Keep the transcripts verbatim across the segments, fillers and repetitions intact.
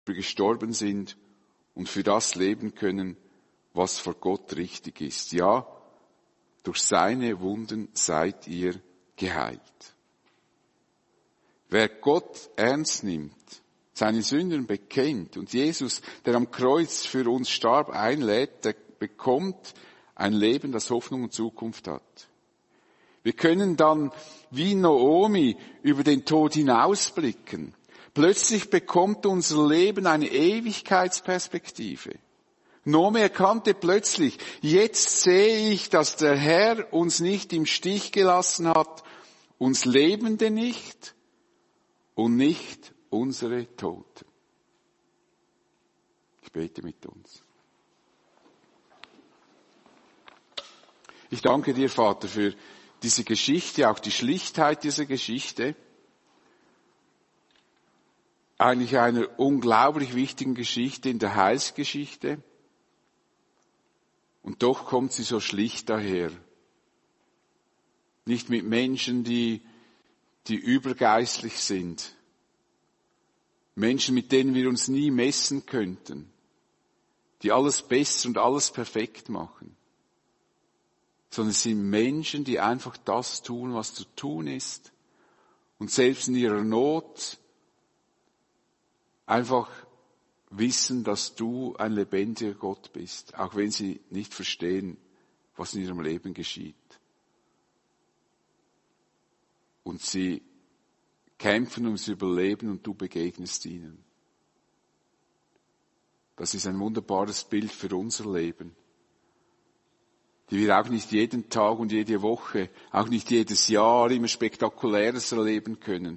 gestorben sind und für das leben können, was vor Gott richtig ist. Ja, durch seine Wunden seid ihr geheilt. Wer Gott ernst nimmt, seine Sünden bekennt und Jesus, der am Kreuz für uns starb, einlädt, der bekommt ein Leben, das Hoffnung und Zukunft hat. Wir können dann wie Naomi über den Tod hinausblicken. Plötzlich bekommt unser Leben eine Ewigkeitsperspektive. Naomi erkannte plötzlich, jetzt sehe ich, dass der Herr uns nicht im Stich gelassen hat, uns Lebende nicht und nicht unsere Toten. Ich bete mit uns. Ich danke dir, Vater, für diese Geschichte, auch die Schlichtheit dieser Geschichte. Eigentlich einer unglaublich wichtigen Geschichte in der Heilsgeschichte. Und doch kommt sie so schlicht daher. Nicht mit Menschen, die, die übergeistlich sind. Menschen, mit denen wir uns nie messen könnten. Die alles besser und alles perfekt machen. Sondern es sind Menschen, die einfach das tun, was zu tun ist. Und selbst in ihrer Not einfach wissen, dass du ein lebendiger Gott bist, auch wenn sie nicht verstehen, was in ihrem Leben geschieht. Und sie kämpfen ums Überleben und du begegnest ihnen. Das ist ein wunderbares Bild für unser Leben, die wir auch nicht jeden Tag und jede Woche, auch nicht jedes Jahr immer Spektakuläres erleben können.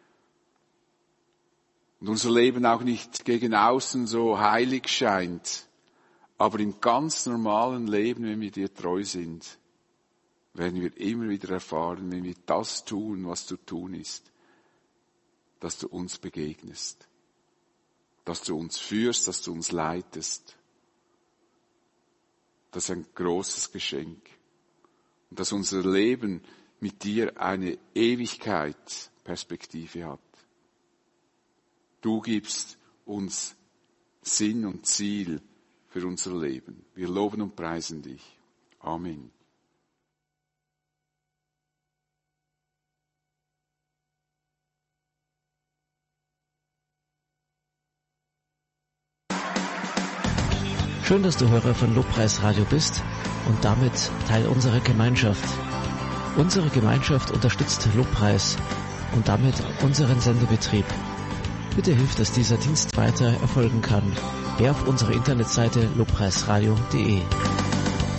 Und unser Leben auch nicht gegen außen so heilig scheint. Aber im ganz normalen Leben, wenn wir dir treu sind, werden wir immer wieder erfahren, wenn wir das tun, was zu tun ist, dass du uns begegnest. Dass du uns führst, dass du uns leitest. Das ist ein großes Geschenk. Und dass unser Leben mit dir eine Ewigkeitsperspektive hat. Du gibst uns Sinn und Ziel für unser Leben. Wir loben und preisen dich. Amen. Schön, dass du Hörer von Lobpreis Radio bist und damit Teil unserer Gemeinschaft. Unsere Gemeinschaft unterstützt Lobpreis und damit unseren Sendebetrieb. Bitte hilf, dass dieser Dienst weiter erfolgen kann. Geh auf unsere Internetseite lobpreisradio punkt de.